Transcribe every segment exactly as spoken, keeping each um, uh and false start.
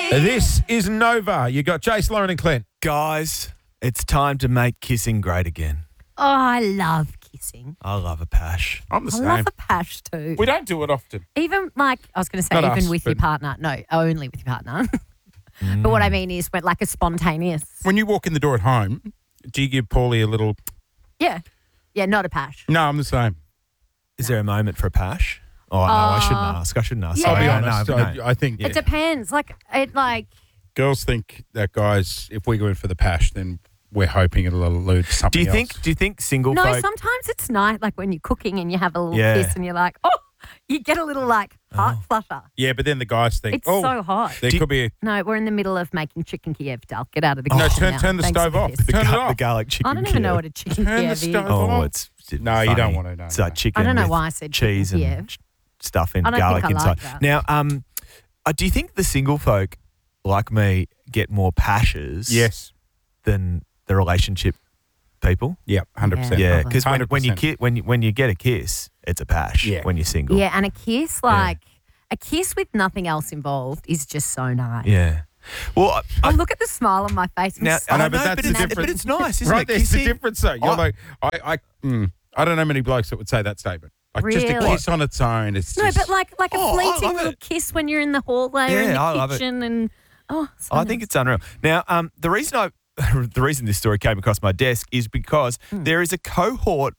This is Nova. You got Jace, Lauren and Clint. Guys, it's time to make kissing great again. Oh, I love kissing. I love a pash. I'm the I same. love a pash too. We don't do it often. Even like, I was going to say, Not even us, with your but- partner. No, only with your partner. But what I mean is, when, like a spontaneous. When you walk in the door at home, do you give Paulie a little... Yeah. Yeah, not a pash. No, I'm the same. Is there a moment for a pash? Oh, no, I shouldn't ask. I shouldn't ask. yeah. I'll be Yeah. honest. No, I, no. I think It depends. Like, it like, girls think that guys, if we go in for the pash, then we're hoping it'll allude to Do something you think? else. Do you think single no, folk? sometimes it's nice, like when you're cooking and you have a little Yeah. kiss and you're like, oh, you get a little like heart flutter. Yeah, but then the guys think, It's oh, so hot. there Do you- could be a... No, we're in the middle of making chicken Kiev dal. Get out of the No, kitchen turn, now. turn the Thanks stove for off. this. the, Turn gar- it off. the garlic chicken. I don't even know Kiev. what a chicken Turn the Kiev is. stove Oh, off. it's No, you funny. don't want to, no, It's no. like chicken. I don't know with why I said cheese chicken and Kiev. stuff and I don't garlic think I like inside. that. Now, um, uh, do you think the single folk like me get more pashes? Yes. Than the relationship people? Yeah, one hundred percent. Yeah, probably. because when, when you one hundred percent. ki- when you when you get a kiss, it's a pash. Yeah. When you're single. Yeah, and a kiss, like a kiss with nothing else involved, is just so nice. Yeah. Well, I, Oh, I, look at the smile on my face. I'm now so I know, but but, that's but, the it's, difference. but it's nice, isn't Right, it? there's the Kissing- difference though. You're I- like, I, I, mm, I don't know many blokes that would say that statement. Like just a Really? kiss on its own. It's No, just, but like like a Oh, I fleeting love little it. kiss when you're in the hallway or in Yeah, I the love it. kitchen, and oh, so I think nice. it's unreal. Now, um, the reason I, the reason this story came across my desk is because Hmm. there is a cohort,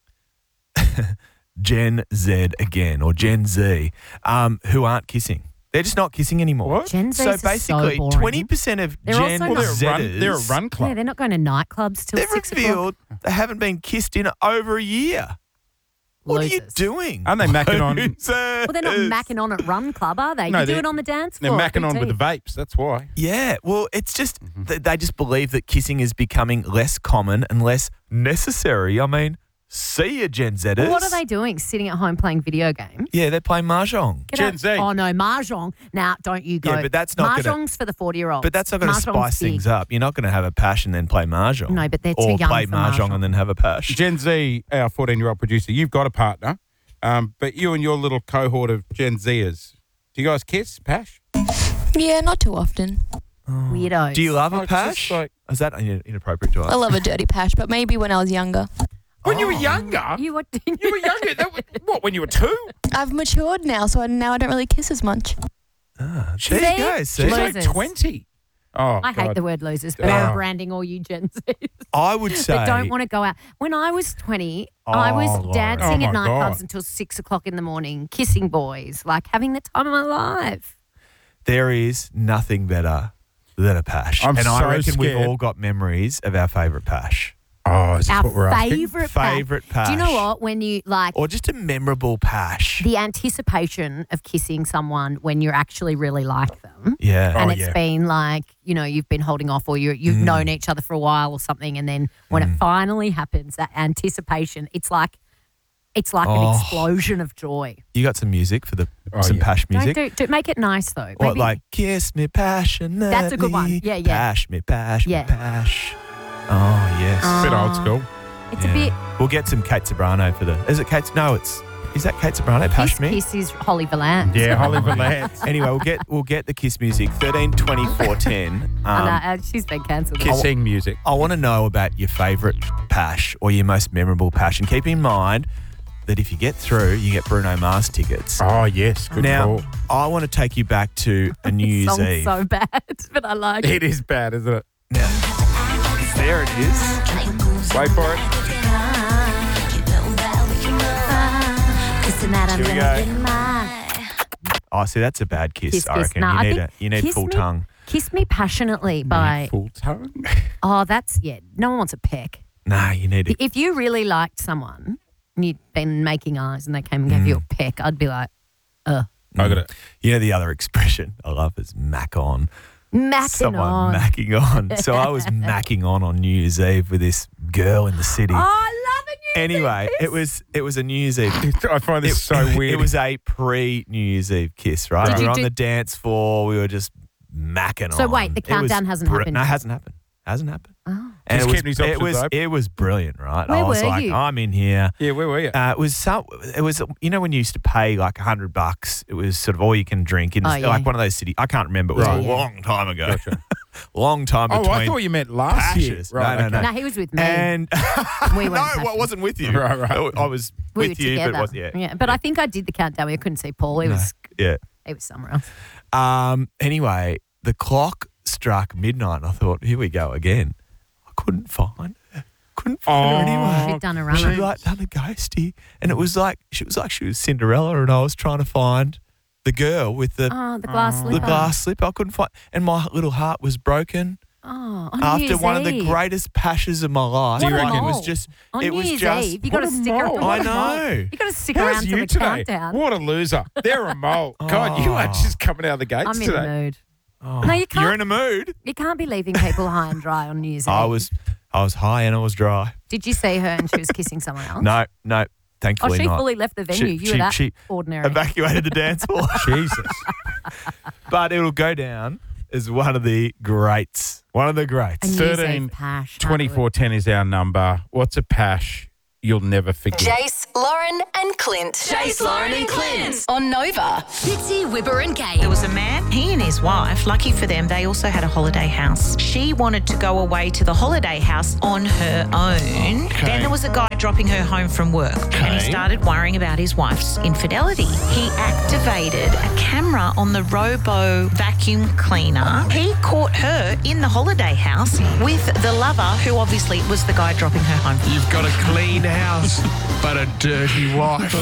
Gen Z again or Gen Z, um, who aren't kissing. They're just not kissing anymore. What? Gen Zs So are so basically, boring. twenty percent of They're Gen also well, not- they're a run, Zers, they're a run club. Yeah, they're not going to nightclubs till they've six revealed they haven't been kissed in over a year. What are you Losers. doing? Aren't they macking on? Losers. Well, they're not macking on at Run Club, are they? No, you do they're- it on the dance They're floor. macking on B T. with the vapes. That's why. Yeah, well, it's just Mm-hmm. th- they just believe that kissing is becoming less common and less necessary. I mean, see ya, Gen Zers. Well, what are they doing? Sitting at home playing video games? Yeah, they're playing mahjong. Get Gen out- Z. Oh no, mahjong. Now, don't you go. Yeah, but that's not gonna- mahjong's for the forty-year-olds. But that's not going to spice things up. You're not going to have a pash and then play mahjong. No, but they're too or young play for mahjong mahjong. and then have a pash. Gen Z, our fourteen-year-old producer, you've got a partner, um, but you and your little cohort of Gen Zers, do you guys kiss, pash? Yeah, not too often. Weirdos. Do you love Oh, a it's just pash? like- Is that in- inappropriate to I ask? love a dirty pash, but maybe when I was younger. When Oh. you were younger? You were. You were younger? That was, what, when you were two? I've matured now, so I, now I don't really kiss as much. There See? you go. See? She's like Losers. twenty. Oh, I hate God. the word losers, but Oh. I'm branding all you Gen Zs I would say. that don't want to go out. When I was twenty, I Oh, was Lauren. dancing Oh, at my nightclubs God. until six o'clock in the morning, kissing boys, like having the time of my life. There is nothing better than a pash. I'm and I so reckon we've scared. all got memories of our favourite pash. Oh, is this Our what we're asking? favourite pash. Favourite pash. Do you know what? When you like Or just a memorable pash. the anticipation of kissing someone when you actually really like them. Yeah. And Oh, it's yeah. been like, you know, you've been holding off or you you've Mm. known each other for a while or something. And then when it finally happens, that anticipation, it's like it's like Oh. an explosion of joy. You got some music for the Oh, some yeah. pash music? Don't do, do make it nice though. What, Maybe- like, kiss me passionately. That's a good one. Yeah, yeah. Pash me, pash Yeah. me, pash. Oh, yes. Uh, Bit old school. it's Yeah. a bit We'll get some Kate Sobrano for the... Is it Kate... No, it's... Is that Kate Sobrano? Pash kiss, me? kiss is Holly Valance. Yeah, Holly Valance. Anyway, we'll get we'll get the kiss music. thirteen twenty-four ten. And, Um, uh, uh, she's been cancelled. Kissing music. I want to know about your favourite pash or your most memorable pash. And keep in mind that if you get through, you get Bruno Mars tickets. Oh, yes. Good now, call. I want to take you back to a New Year's Song's Eve. so bad, but I like it. It is bad, isn't it? Now, there it is. Wait for it. Here we go. Oh, see, that's a bad kiss, Kiss, I kiss. reckon. No, you I need, think a, you need kiss full me- tongue. Kiss me passionately by, Full tongue. oh, that's, yeah, no one wants a peck. Nah, you need it. If you really liked someone and you'd been making eyes and they came and gave you a peck, I'd be like, uh, I got it. You know the other expression I love is mac on. macking Someone on. macking on. So I was macking on on New Year's Eve with this girl in the city. Oh, I love it. New Year's Anyway, Eve it kiss. was it was a New Year's Eve. I find this It- so weird. It was a pre New Year's Eve kiss, right? Did we you were on do- the dance floor. We were just macking So on. wait, the It was countdown hasn't br- happened No, it yet? hasn't happened. Hasn't happened. Oh. And He's it was, keeping his it options was open. it was brilliant, right? Where I was were like, you? I'm in here. Yeah, where were you? Uh, it was some. It was you know when you used to pay like a hundred bucks. It was sort of all you can drink in Oh, yeah. like one of those cities. I can't remember. It was Right. a Yeah. long time ago. Gotcha. long time Oh, between. I thought you meant last year. Pashes. Right, No, no, okay. No, he was with me. And We no, weren't I passionate. wasn't with you. Right, right. I was we with were you, together. but it was yeah. But I think I did the countdown. We couldn't see Paul. He No. was Yeah. he was somewhere else. Um. Anyway, the clock struck midnight, and I thought, here we go again. I couldn't find her. Couldn't find her Oh. anywhere. She'd done a She'd runner. like done a ghosty, and it was like she was like she was Cinderella, and I was trying to find the girl with the Oh, the glass the slipper. glass slipper. I couldn't find, and my little heart was broken Oh, on New after Year's one of the Eve. greatest pashes of my life. What a Like, it was mole. just, On it New was Year's just. Eve, you got to what a stick mole. around. I what a mole. know. You got to stick How's around you for the today? countdown. What a loser. They're a mole. God, you are Oh. just coming out of the gates I'm in today. the mood. Oh, No, you can't. You're in a mood. You can't be leaving people high and dry on New Year's Eve. I was, I was high and I was dry. Did you see her and she was kissing someone else? No, no, Oh, thankfully she not. fully left the venue. She- you were that she- ordinary. Evacuated the dance floor. Jesus. But it'll go down as one of the greats. One of the A greats. New Year's thirteen, Eve pash. twenty-four ten is our number. What's a pash you'll never forget? Jace, Lauren, and Clint. Jace, Lauren, and Clint on Nova. Fitzy, Whipper and Kate. There was a man, he and his wife, lucky for them, they also had a holiday house. She wanted to go away to the holiday house on her own. Then there was a guy dropping her home from work and he started worrying about his wife's infidelity. He activated a camera on the Robo vacuum cleaner. He caught her in the holiday house with the lover, who obviously was the guy dropping her home. You've got a clean house, but a dirty wife.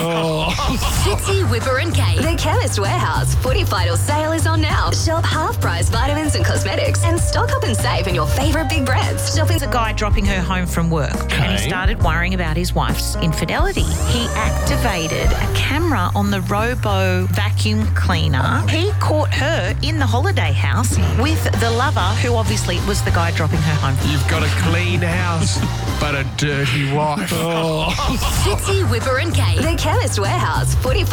Fitzy, Whipper and Kate. The Chemist Warehouse Footy Vital sale is on now. Shop half-price vitamins and cosmetics and stock up and save in your favourite big brands. Shopping a guy dropping her home from work and he started worrying about his wife's infidelity. He activated a camera on the Robo vacuum cleaner. He caught her in the holiday house with the lover, who obviously was the guy dropping her home. You've got a clean house, but a dirty wife. Fitzy, Whipper and Kate. The Chemist Warehouse Footy